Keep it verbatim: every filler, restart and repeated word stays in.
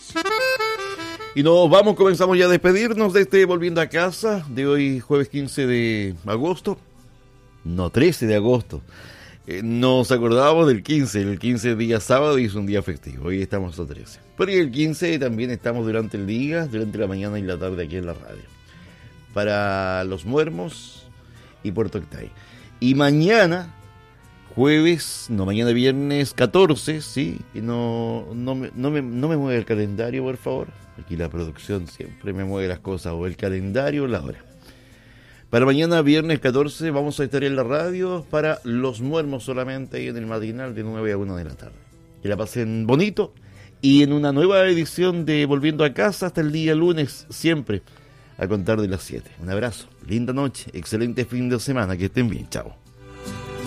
Y nos vamos, comenzamos ya a despedirnos de este Volviendo a Casa de hoy, jueves quince de agosto. No, trece de agosto. Eh, nos acordábamos del quince, el quince día sábado y es un día festivo. Hoy estamos a trece. Pero y el quince también estamos durante el día, durante la mañana y la tarde aquí en la radio. Para Los Muermos y Puerto Octay. Y mañana, jueves, no, mañana viernes catorce, sí, y no, no, me, no, me, no me mueve el calendario, por favor. Aquí la producción siempre me mueve las cosas, o el calendario o la hora. Para mañana, viernes catorce, vamos a estar en la radio para Los Muermos solamente, ahí en el matinal de nueve a una de la tarde. Que la pasen bonito y en una nueva edición de Volviendo a Casa hasta el día lunes, siempre a contar de las siete. Un abrazo, linda noche, excelente fin de semana, que estén bien, chao.